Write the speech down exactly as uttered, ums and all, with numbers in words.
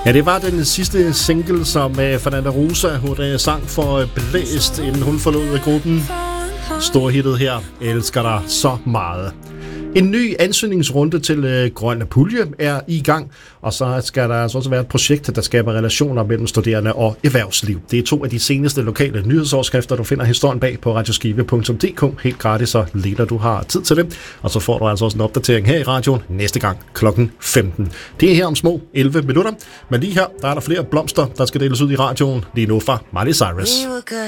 Ja, det var den sidste single, som uh, Fernanda Rosa hun, uh, sang for uh, Blæst, inden hun forlod gruppen. Storhittet her, elsker dig så meget. En ny ansøgningsrunde til øh, Grøn Pulje er i gang, og så skal der altså også være et projekt, der skaber relationer mellem studerende og erhvervsliv. Det er to af de seneste lokale nyhedsoverskrifter, du finder historien bag på radioskive punktum d k. Helt gratis, så lidt du har tid til det. Og så får du altså også en opdatering her i radioen næste gang klokken femten. Det er her om små elleve minutter, men lige her der er der flere blomster, der skal deles ud i radioen lige nu fra Miley Cyrus.